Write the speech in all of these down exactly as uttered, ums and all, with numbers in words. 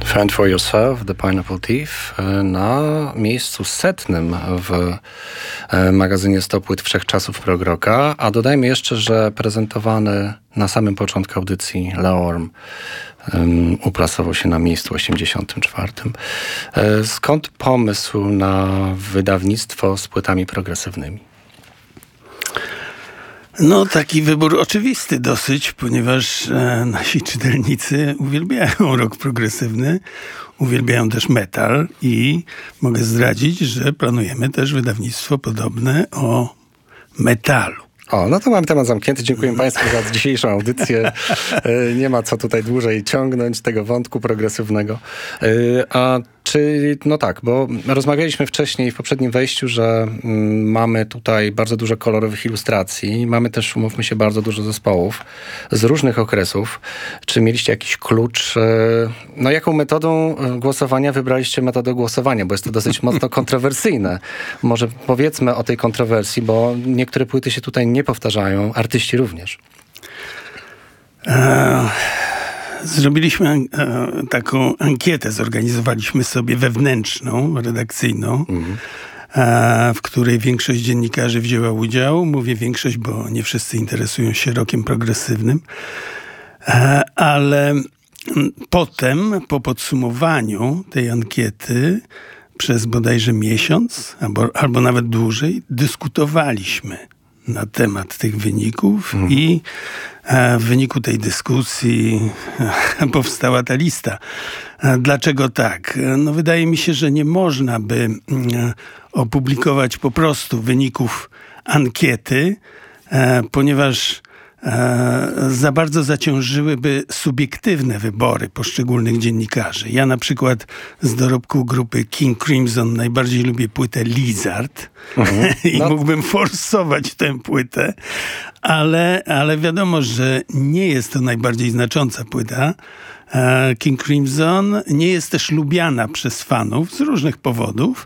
Fend for Yourself, The Pineapple Thief, na miejscu setnym w magazynie sto płyt Wszechczasów prog rocka, a dodajmy jeszcze, że prezentowany na samym początku audycji Leorm um, uplasował się na miejscu osiemdziesiątym czwartym. Skąd pomysł na wydawnictwo z płytami progresywnymi? No, taki wybór oczywisty dosyć, ponieważ e, nasi czytelnicy uwielbiają rock progresywny, uwielbiają też metal i mogę zdradzić, że planujemy też wydawnictwo podobne o metalu. O, no to mam temat zamknięty. Dziękuję Państwu za dzisiejszą audycję. Nie ma co tutaj dłużej ciągnąć tego wątku progresywnego. A czy, no tak, bo rozmawialiśmy wcześniej w poprzednim wejściu, że mm, mamy tutaj bardzo dużo kolorowych ilustracji. Mamy też, umówmy się, bardzo dużo zespołów z różnych okresów. Czy mieliście jakiś klucz? No jaką metodą głosowania wybraliście metodę głosowania? Bo jest to dosyć mocno kontrowersyjne. Może powiedzmy o tej kontrowersji, bo niektóre płyty się tutaj nie powtarzają, artyści również. Uh... Zrobiliśmy e, taką ankietę, zorganizowaliśmy sobie wewnętrzną, redakcyjną, mhm. e, w której większość dziennikarzy wzięła udział. Mówię większość, bo nie wszyscy interesują się rockiem progresywnym. E, ale potem, po podsumowaniu tej ankiety, przez bodajże miesiąc, albo, albo nawet dłużej, dyskutowaliśmy na temat tych wyników mhm. i e, w wyniku tej dyskusji e, powstała ta lista. E, dlaczego tak? E, no wydaje mi się, że nie można by e, opublikować po prostu wyników ankiety, e, ponieważ e, za bardzo zaciążyłyby subiektywne wybory poszczególnych dziennikarzy. Ja na przykład z dorobku grupy King Crimson najbardziej lubię płytę Lizard mhm. i no. mógłbym forsować tę płytę, ale, ale wiadomo, że nie jest to najbardziej znacząca płyta. E, King Crimson nie jest też lubiana przez fanów z różnych powodów.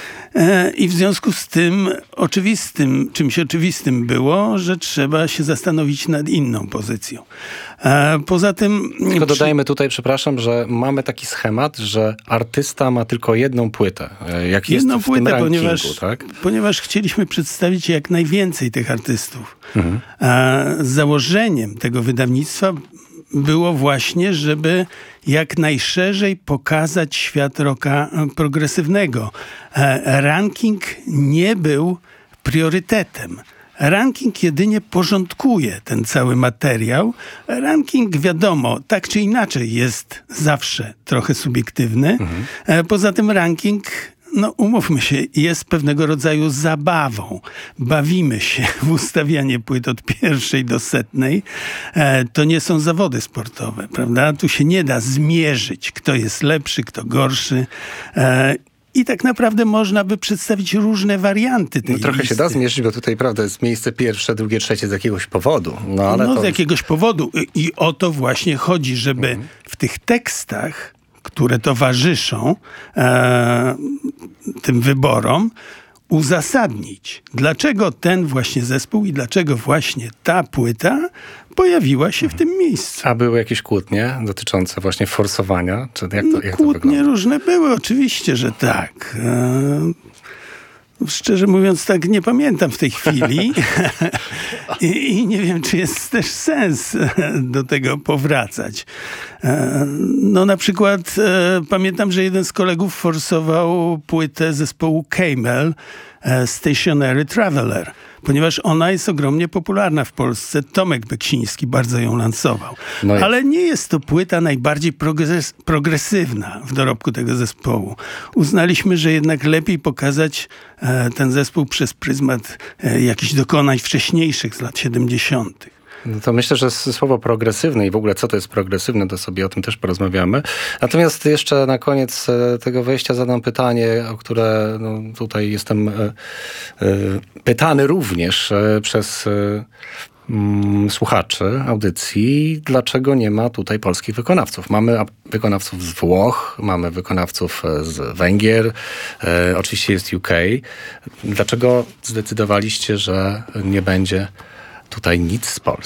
I w związku z tym oczywistym, czymś oczywistym było, że trzeba się zastanowić nad inną pozycją. Poza tym... Tylko dodajmy tutaj, przepraszam, że mamy taki schemat, że artysta ma tylko jedną płytę. Jak jedną jest w płytę, tym rankingu, ponieważ, tak? ponieważ chcieliśmy przedstawić jak najwięcej tych artystów. Mhm. Założeniem tego wydawnictwa było właśnie, żeby jak najszerzej pokazać świat rocka progresywnego. Ranking nie był priorytetem. Ranking jedynie porządkuje ten cały materiał. Ranking, wiadomo, tak czy inaczej jest zawsze trochę subiektywny. Mhm. Poza tym ranking, no umówmy się, jest pewnego rodzaju zabawą. Bawimy się w ustawianie płyt od pierwszej do setnej. E, to nie są zawody sportowe, prawda? Tu się nie da zmierzyć, kto jest lepszy, kto gorszy. E, I tak naprawdę można by przedstawić różne warianty tej no, trochę listy. się da zmierzyć, bo tutaj, prawda, jest miejsce pierwsze, drugie, trzecie z jakiegoś powodu. No, ale no to... z jakiegoś powodu. I o to właśnie chodzi, żeby mhm. w tych tekstach, które towarzyszą e, tym wyborom, uzasadnić, dlaczego ten właśnie zespół i dlaczego właśnie ta płyta pojawiła się w tym miejscu. A były jakieś kłótnie dotyczące właśnie forsowania? Czy jak to, jak kłótnie to wygląda? różne były, oczywiście, że tak. E, Szczerze mówiąc, tak nie pamiętam w tej chwili I, i nie wiem, czy jest też sens do tego powracać. No na przykład e, pamiętam, że jeden z kolegów forsował płytę zespołu Camel, e, Stationary Traveler, ponieważ ona jest ogromnie popularna w Polsce. Tomek Beksiński bardzo ją lansował. No ale nie jest to płyta najbardziej progres- progresywna w dorobku tego zespołu. Uznaliśmy, że jednak lepiej pokazać e, ten zespół przez pryzmat e, jakichś dokonań wcześniejszych z lat siedemdziesiątych. No to myślę, że słowo progresywne i w ogóle co to jest progresywne, to sobie o tym też porozmawiamy. Natomiast jeszcze na koniec tego wejścia zadam pytanie, o które no, tutaj jestem e, e, pytany również e, przez e, m, słuchaczy audycji, dlaczego nie ma tutaj polskich wykonawców. Mamy wykonawców z Włoch, mamy wykonawców z Węgier, e, oczywiście jest U K. Dlaczego zdecydowaliście, że nie będzie tutaj nic z Polski?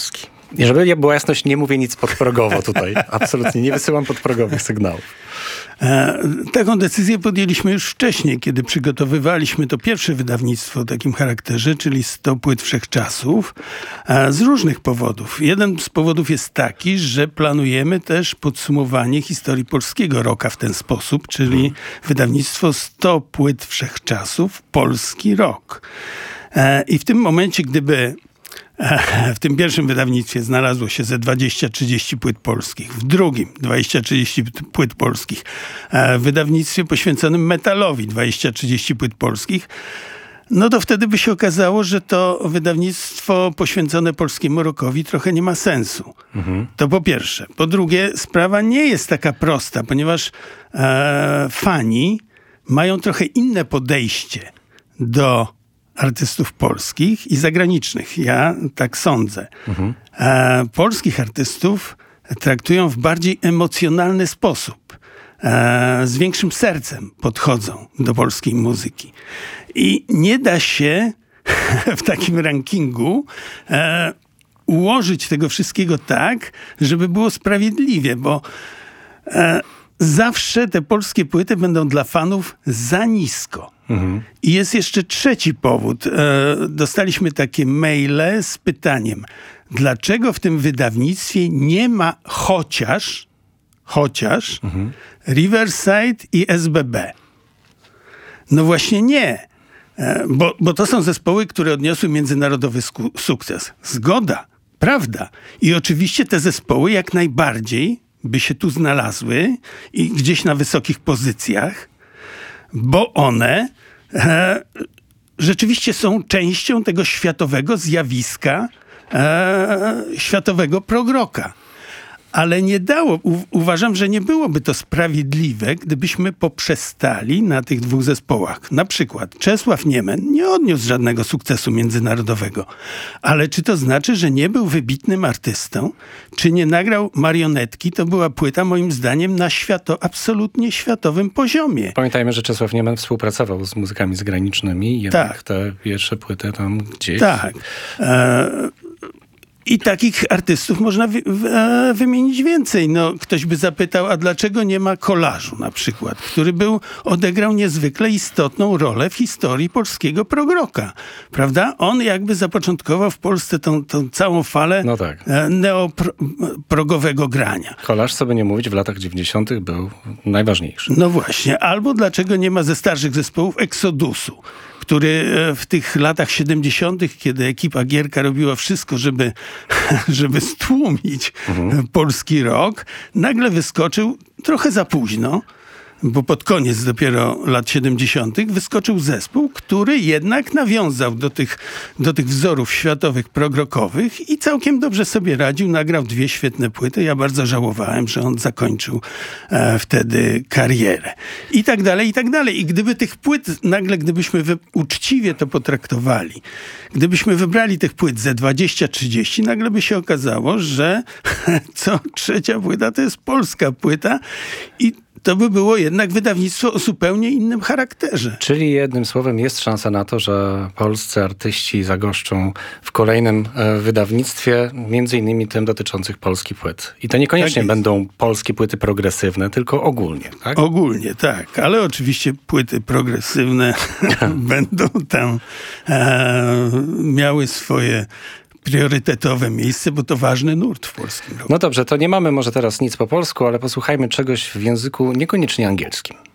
Żeby była jasność, nie mówię nic podprogowo tutaj. Absolutnie, nie wysyłam podprogowych sygnałów. E, taką decyzję podjęliśmy już wcześniej, kiedy przygotowywaliśmy to pierwsze wydawnictwo o takim charakterze, czyli sto płyt wszechczasów, e, z różnych powodów. Jeden z powodów jest taki, że planujemy też podsumowanie historii polskiego rocka w ten sposób, czyli wydawnictwo sto płyt wszechczasów, polski rock. E, I w tym momencie, gdyby w tym pierwszym wydawnictwie znalazło się ze dwadzieścia trzydzieści płyt polskich, w drugim dwadzieścia trzydzieści płyt polskich, w wydawnictwie poświęconym metalowi dwadzieścia trzydzieści płyt polskich, no to wtedy by się okazało, że to wydawnictwo poświęcone polskiemu rockowi trochę nie ma sensu. Mhm. To po pierwsze. Po drugie, sprawa nie jest taka prosta, ponieważ e, fani mają trochę inne podejście do artystów polskich i zagranicznych. Ja tak sądzę. Mhm. E, polskich artystów traktują w bardziej emocjonalny sposób. E, z większym sercem podchodzą do polskiej muzyki. I nie da się w takim rankingu e, ułożyć tego wszystkiego tak, żeby było sprawiedliwie, bo e, zawsze te polskie płyty będą dla fanów za nisko. Mhm. I jest jeszcze trzeci powód. E, dostaliśmy takie maile z pytaniem, dlaczego w tym wydawnictwie nie ma chociaż, chociaż mhm. Riverside i S B B. No właśnie nie. E, bo, bo to są zespoły, które odniosły międzynarodowy sku- sukces. Zgoda, prawda. I oczywiście te zespoły jak najbardziej by się tu znalazły i gdzieś na wysokich pozycjach, bo one e, rzeczywiście są częścią tego światowego zjawiska, e, światowego progroka. Ale nie dało, u, uważam, że nie byłoby to sprawiedliwe, gdybyśmy poprzestali na tych dwóch zespołach. Na przykład Czesław Niemen nie odniósł żadnego sukcesu międzynarodowego. Ale czy to znaczy, że nie był wybitnym artystą? Czy nie nagrał Marionetki? To była płyta moim zdaniem na świato, absolutnie światowym poziomie. Pamiętajmy, że Czesław Niemen współpracował z muzykami zagranicznymi. Jednak tak. Te pierwsze płyty tam gdzieś... Tak. E- I takich artystów można wy, wy, wymienić więcej. No, ktoś by zapytał, a dlaczego nie ma Kolażu na przykład, który był, odegrał niezwykle istotną rolę w historii polskiego progroka. Prawda? On jakby zapoczątkował w Polsce tą, tą całą falę no tak. neoprogowego grania. Kolaż, co by nie mówić, w latach dziewięćdziesiątych był najważniejszy. No właśnie. Albo dlaczego nie ma ze starszych zespołów Exodusu, który w tych latach siedemdziesiątych, kiedy ekipa Gierka robiła wszystko, żeby, żeby stłumić mhm. polski rock, nagle wyskoczył trochę za późno, bo pod koniec dopiero lat siedemdziesiątych wyskoczył zespół, który jednak nawiązał do tych, do tych wzorów światowych progrokowych i całkiem dobrze sobie radził. Nagrał dwie świetne płyty. Ja bardzo żałowałem, że on zakończył e, wtedy karierę. I tak dalej, i tak dalej. I gdyby tych płyt nagle, gdybyśmy wy, uczciwie to potraktowali, gdybyśmy wybrali tych płyt ze dwadzieścia trzydzieści, nagle by się okazało, że co trzecia płyta to jest polska płyta i to by było jednak wydawnictwo o zupełnie innym charakterze. Czyli jednym słowem jest szansa na to, że polscy artyści zagoszczą w kolejnym e, wydawnictwie, między innymi tym dotyczących polskich płyt. I to niekoniecznie tak będą polskie płyty progresywne, tylko ogólnie, tak? Ogólnie, tak. Ale oczywiście płyty progresywne będą tam e, miały swoje priorytetowe miejsce, bo to ważny nurt w polskim roku. No dobrze, to nie mamy może teraz nic po polsku, ale posłuchajmy czegoś w języku niekoniecznie angielskim.